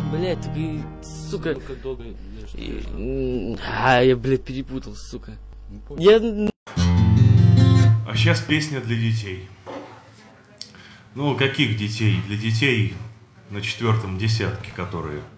Блядь, ты, сука. Сколько долго лежишь? Я, блядь, перепутал, сука. Я... А сейчас песня для детей. Ну, каких детей? Для детей на 4-м десятке, которые